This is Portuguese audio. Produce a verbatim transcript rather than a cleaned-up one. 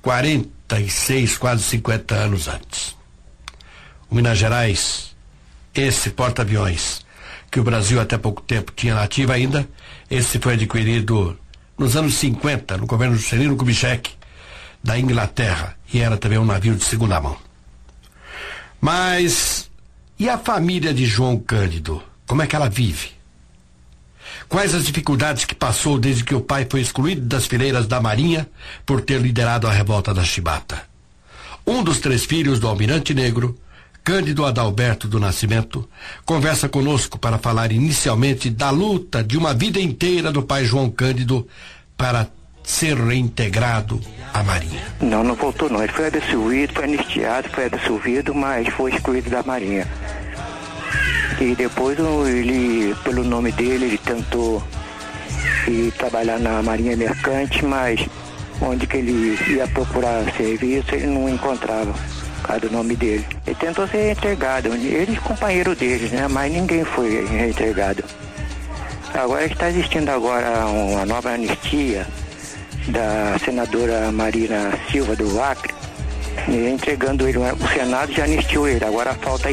quarenta e seis, quase cinquenta anos antes. O Minas Gerais, esse porta-aviões, que o Brasil até pouco tempo tinha na ativa ainda, esse foi adquirido nos anos cinquenta, no governo de Juscelino Kubitschek, da Inglaterra, e era também um navio de segunda mão. Mas, e a família de João Cândido? Como é que ela vive? Quais as dificuldades que passou desde que o pai foi excluído das fileiras da Marinha por ter liderado a revolta da Chibata? Um dos três filhos do Almirante Negro, Cândido Adalberto do Nascimento, conversa conosco para falar inicialmente da luta de uma vida inteira do pai João Cândido para ser reintegrado à Marinha. Não, não voltou não. Ele foi absolvido, foi anistiado, foi absolvido, mas foi excluído da Marinha. E depois ele, pelo nome dele, ele tentou ir trabalhar na Marinha Mercante, mas onde que ele ia procurar serviço, ele não encontrava, por causa do nome dele. Ele tentou ser reintegrado, ele e companheiro dele, né? Mas ninguém foi reintegrado. Agora está existindo agora uma nova anistia da senadora Marina Silva do Acre, entregando ele, o Senado já anistiou ele, agora falta